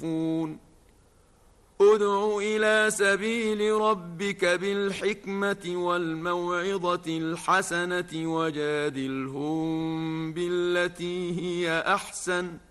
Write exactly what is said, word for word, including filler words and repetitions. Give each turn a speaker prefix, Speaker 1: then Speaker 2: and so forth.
Speaker 1: يصفون ادع إلى سبيل ربك بالحكمة والموعظة الحسنة وجادلهم بالتي هي أحسن